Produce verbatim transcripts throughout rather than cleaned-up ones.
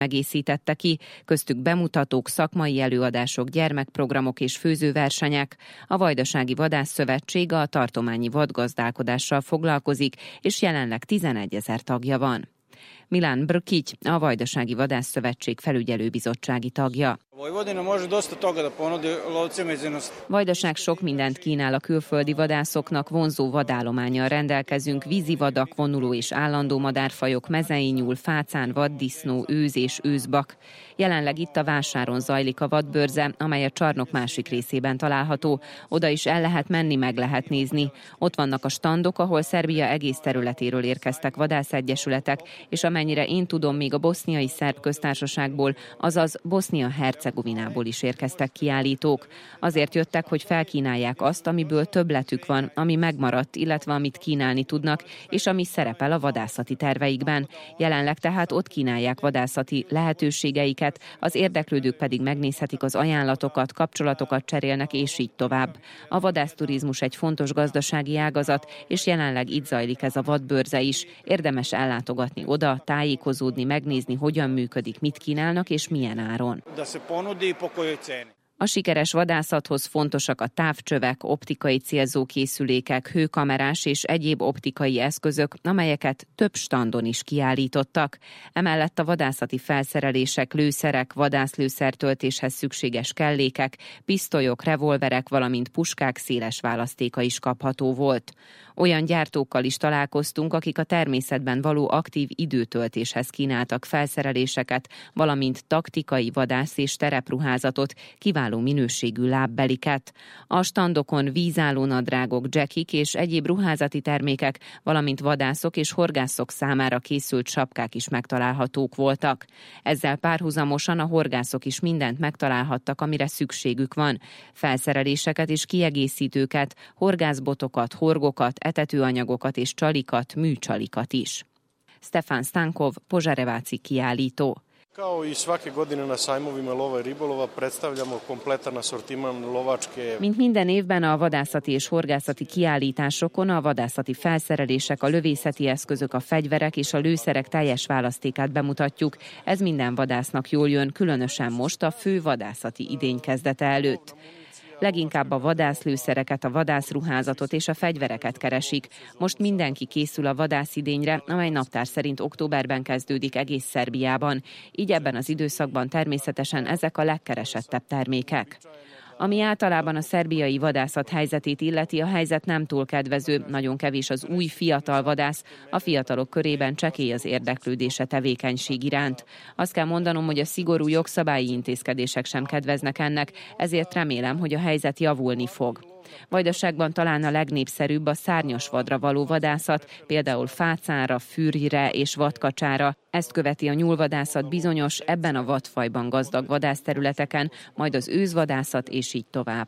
egészítette ki, köztük bemutatók, szakmai előadások, gyermekprogramok és főzőversenyek. A Vajdasági Vadászszövetség a tartományi vadgazdálkodással foglalkozik, és jelenleg tizenegyezer tagja van. Milan Brkić, a Vajdasági Vadászszövetség felügyelőbizottsági tagja. Vajdaság sok mindent kínál a külföldi vadászoknak, vonzó vadállománnyal rendelkezünk, vízivadak, vonuló és állandó madárfajok, mezei nyúl, fácán, vaddisznó, őz és őzbak. Jelenleg itt a vásáron zajlik a vadbőrze, amely a csarnok másik részében található. Oda is el lehet menni, meg lehet nézni. Ott vannak a standok, ahol Szerbia egész területéről érkeztek vadászegyesületek, és amennyire én tudom, még a boszniai szerb köztársaságból, azaz Bosznia-Hercegovinából is érkeztek kiállítók. Azért jöttek, hogy felkínálják azt, amiből többletük van, ami megmaradt, illetve amit kínálni tudnak, és ami szerepel a vadászati terveikben. Jelenleg tehát ott kínálják vadászati lehetőségeiket, az érdeklődők pedig megnézhetik az ajánlatokat, kapcsolatokat cserélnek, és így tovább. A vadászturizmus egy fontos gazdasági ágazat, és jelenleg itt zajlik ez a vadbőrze is. Érdemes ellátogatni oda, tájékozódni, megnézni, hogyan működik, mit kínálnak és milyen áron. A sikeres vadászathoz fontosak a távcsövek, optikai célzókészülékek, hőkamerás és egyéb optikai eszközök, amelyeket több standon is kiállítottak. Emellett a vadászati felszerelések, lőszerek, vadászlőszertöltéshez szükséges kellékek, pisztolyok, revolverek, valamint puskák széles választéka is kapható volt. Olyan gyártókkal is találkoztunk, akik a természetben való aktív időtöltéshez kínáltak felszereléseket, valamint taktikai vadász és terepruházatot, kiváló minőségű lábbeliket. A standokon vízálló nadrágok, jackik és egyéb ruházati termékek, valamint vadászok és horgászok számára készült sapkák is megtalálhatók voltak. Ezzel párhuzamosan a horgászok is mindent megtalálhattak, amire szükségük van. Felszereléseket és kiegészítőket, horgászbotokat, horgokat, etetőanyagokat és csalikat, műcsalikat is. Stefan Stankov, Požarevaci kiállító. Mint minden évben a vadászati és horgászati kiállításokon a vadászati felszerelések, a lövészeti eszközök, a fegyverek és a lőszerek teljes választékát bemutatjuk. Ez minden vadásznak jól jön, különösen most a fő vadászati idény kezdete előtt. Leginkább a vadászlőszereket, a vadászruházatot és a fegyvereket keresik. Most mindenki készül a vadászidényre, amely naptár szerint októberben kezdődik egész Szerbiában. Így ebben az időszakban természetesen ezek a legkeresettebb termékek. Ami általában a szerbiai vadászat helyzetét illeti, a helyzet nem túl kedvező, nagyon kevés az új fiatal vadász, a fiatalok körében csekély az érdeklődése tevékenység iránt. Azt kell mondanom, hogy a szigorú jogszabályi intézkedések sem kedveznek ennek, ezért remélem, hogy a helyzet javulni fog. Vajdaságban talán a legnépszerűbb a szárnyas vadra való vadászat, például fácánra, fürjre és vadkacsára. Ezt követi a nyúlvadászat bizonyos, ebben a vadfajban gazdag vadászterületeken, majd az őzvadászat és így tovább.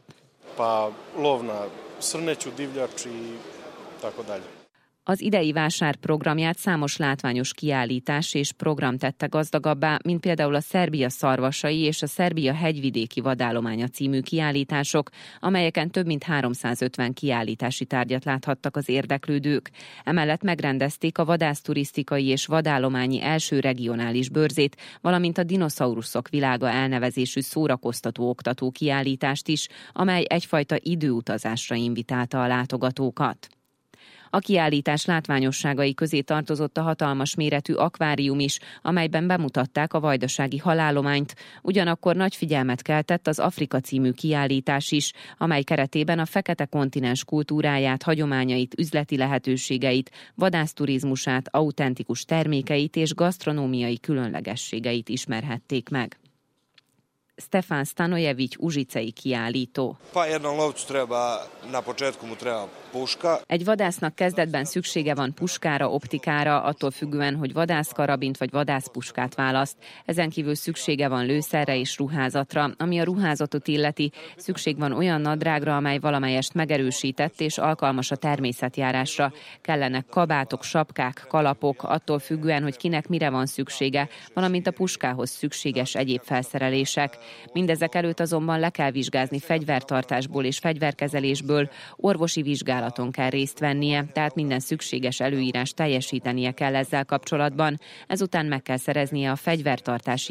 Az idei vásár programját számos látványos kiállítás és program tette gazdagabbá, mint például a Szerbia szarvasai és a Szerbia hegyvidéki vadállománya című kiállítások, amelyeken több mint háromszázötven kiállítási tárgyat láthattak az érdeklődők. Emellett megrendezték a vadászturisztikai és vadállományi első regionális bőrzét, valamint a Dinoszauruszok világa elnevezésű szórakoztató oktató kiállítást is, amely egyfajta időutazásra invitálta a látogatókat. A kiállítás látványosságai közé tartozott a hatalmas méretű akvárium is, amelyben bemutatták a vajdasági halállományt. Ugyanakkor nagy figyelmet keltett az Afrika című kiállítás is, amely keretében a fekete kontinens kultúráját, hagyományait, üzleti lehetőségeit, vadászturizmusát, autentikus termékeit és gasztronómiai különlegességeit ismerhették meg. Stefan Stanojević, užicei kiállító. Egy vadásznak kezdetben szüksége van puskára, optikára, attól függően, hogy vadászkarabint vagy vadászpuskát választ. Ezen kívül szüksége van lőszerre és ruházatra. Ami a ruházatot illeti, szükség van olyan nadrágra, amely valamelyest megerősített és alkalmas a természetjárásra. Kellenek kabátok, sapkák, kalapok, attól függően, hogy kinek mire van szüksége, valamint a puskához szükséges egyéb felszerelések. Mindezek előtt azonban le kell vizsgázni fegyvertartásból és fegyverkezelésből, orvosi vizsgálaton kell részt vennie, tehát minden szükséges előírás teljesítenie kell ezzel kapcsolatban. Ezután meg kell szereznie a fegyvertartási